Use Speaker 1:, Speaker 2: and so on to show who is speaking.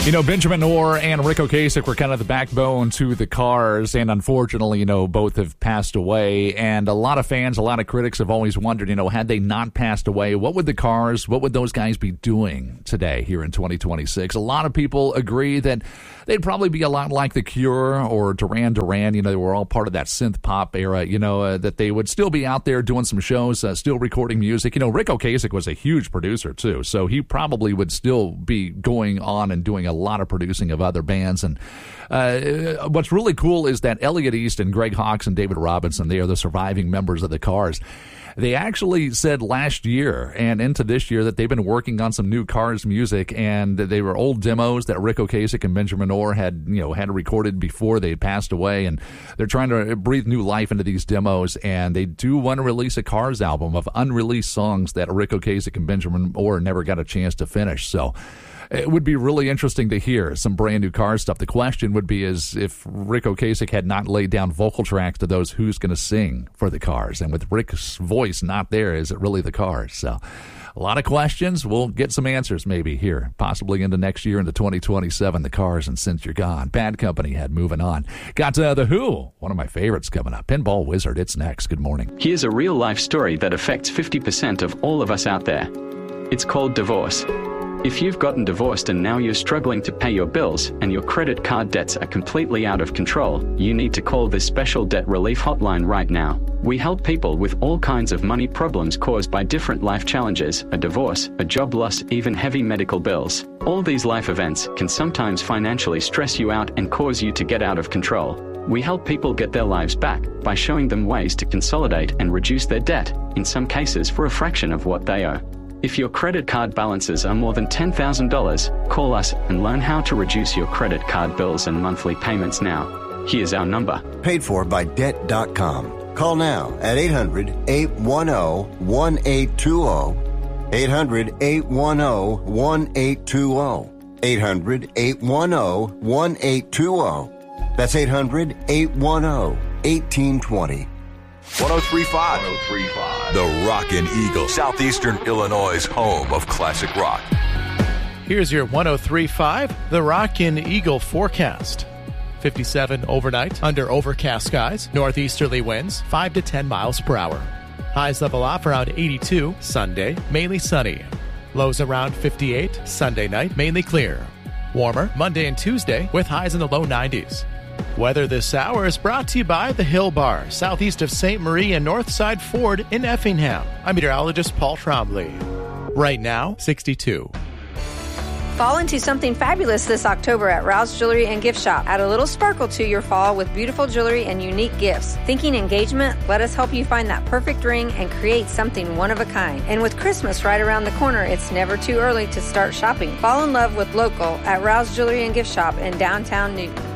Speaker 1: You know, Benjamin Orr and Ric Ocasek were kind of the backbone to the Cars, and unfortunately, you know, both have passed away. And a lot of fans, a lot of critics have always wondered, you know, had they not passed away, what would the Cars, what would those guys be doing today here in 2026? A lot of people agree that they'd probably be a lot like The Cure or Duran Duran. You know, they were all part of that synth pop era, you know, that they would still be out there doing some shows, still recording music. You know, Ric Ocasek was a huge producer, too, so he probably would still be going on and doing a lot of producing of other bands. And what's really cool is that Elliot East and Greg Hawkes and David Robinson, they are the surviving members of the Cars. They actually said last year and into this year that they've been working on some new Cars music, and they were old demos that Ric Ocasek and Benjamin Orr had recorded before they had passed away, and they're trying to breathe new life into these demos, and they do want to release a Cars album of unreleased songs that Ric Ocasek and Benjamin Orr never got a chance to finish. So it would be really interesting to hear some brand new Cars stuff. The question would be is if Ric Ocasek had not laid down vocal tracks to those who's going to sing for the Cars. And with Ric's voice not there, is it really the Cars? So a lot of questions. We'll get some answers maybe here, possibly into next year, into 2027, the Cars and Since You're Gone. Bad Company had Moving On. Got The Who, one of my favorites coming up. Pinball Wizard, it's next. Good morning.
Speaker 2: Here's a real-life story that affects 50% of all of us out there. It's called divorce. If you've gotten divorced and now you're struggling to pay your bills and your credit card debts are completely out of control, you need to call this special debt relief hotline right now. We help people with all kinds of money problems caused by different life challenges, a divorce, a job loss, even heavy medical bills. All these life events can sometimes financially stress you out and cause you to get out of control. We help people get their lives back by showing them ways to consolidate and reduce their debt, in some cases for a fraction of what they owe. If your credit card balances are more than $10,000, call us and learn how to reduce your credit card bills and monthly payments now. Here's our number.
Speaker 3: Paid for by Debt.com. Call now at 800-810-1820. 800-810-1820. 800-810-1820. That's 800-810-1820.
Speaker 4: 1035. The Rockin' Eagle, Southeastern Illinois' home of classic rock.
Speaker 5: Here's your 1035, the Rockin' Eagle forecast. 57 overnight under overcast skies, northeasterly winds 5 to 10 miles per hour. Highs level off around 82 Sunday, mainly sunny. Lows around 58 Sunday night, mainly clear. Warmer Monday and Tuesday with highs in the low 90s. Weather this hour is brought to you by the Hill Bar, southeast of St. Marie and Northside Ford in Effingham. I'm meteorologist Paul Trombley. Right now, 62.
Speaker 6: Fall into something fabulous this October at Rouse Jewelry and Gift Shop. Add a little sparkle to your fall with beautiful jewelry and unique gifts. Thinking engagement? Let us help you find that perfect ring and create something one of a kind. And with Christmas right around the corner, it's never too early to start shopping. Fall in love with local at Rouse Jewelry and Gift Shop in downtown Newton.